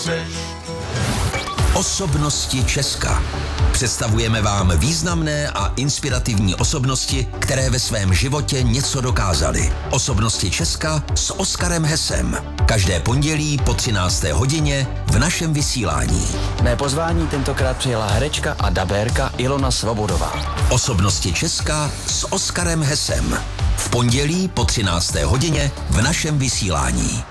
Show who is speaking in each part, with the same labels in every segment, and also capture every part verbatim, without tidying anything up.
Speaker 1: Osobnosti Česka. Představujeme vám významné a inspirativní osobnosti, které ve svém životě něco dokázaly. Osobnosti Česka s Oskarem Hesem. Každé pondělí po třinácté hodině v našem vysílání.
Speaker 2: Mé pozvání tentokrát přijela herečka a dabérka Ilona Svobodová.
Speaker 1: Osobnosti Česka s Oskarem Hesem. V pondělí po třinácté hodině v našem vysílání.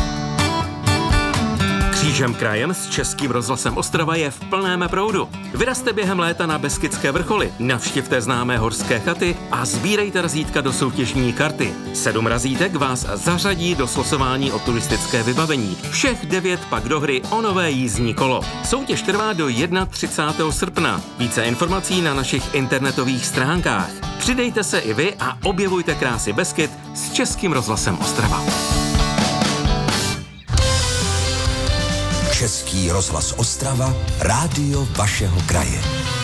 Speaker 3: Křížem krajem s Českým rozhlasem Ostrava je v plném proudu. Vyrazte během léta na Beskydské vrcholy, navštivte známé horské chaty a sbírejte razítka do soutěžní karty. Sedm razítek vás zařadí do slosování o turistické vybavení. Všech devět pak do hry o nové jízdní kolo. Soutěž trvá do třicátého prvního srpna. Více informací na našich internetových stránkách. Přidejte se i vy a objevujte krásy Beskyd s Českým rozhlasem Ostrava.
Speaker 1: Český rozhlas Ostrava, rádio vašeho kraje.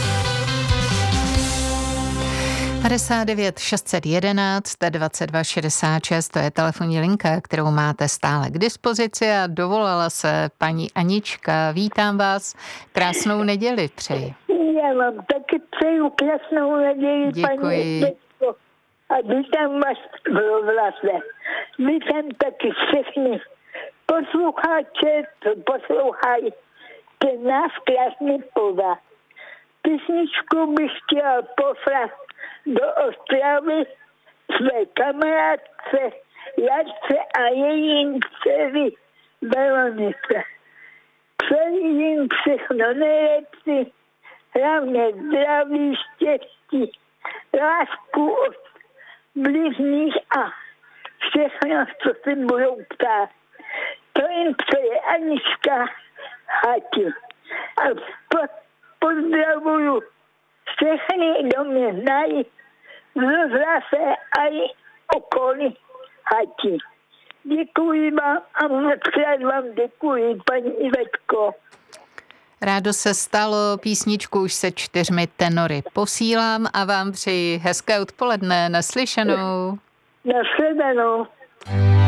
Speaker 4: padesát devět šest set jedenáct dvacet dva šedesát šest, to je telefonní linka, kterou máte stále k dispozici a dovolala se paní Anička. Vítám vás, krásnou neděli přeji.
Speaker 5: Já vám taky přeju krásnou neděli,
Speaker 4: Děkuji.
Speaker 5: paní Aničko. A vítám vás v rozhlase. Vítám taky všechny posluchače, co poslouchají ten náš krásný pořad. Písničku bych chtěla poslat do Ostravy své kamarádce Jarce a její dcery Veronice. Přeji jim všechno nejlepší, hlavně zdraví, štěstí, lásku od bližních a všechno, co si budou ptát. To jim přeje Anička Hati. A po, pozdravuju všechny, kdo mě znají z rozhlase a i okolí Hati. Děkuji vám a moc krát vám děkuji, paní Ivetko.
Speaker 4: Rádo se stalo, písničku už se čtyřmi tenory posílám a vám přeji hezké odpoledne, naslyšenou.
Speaker 5: Nasledanou.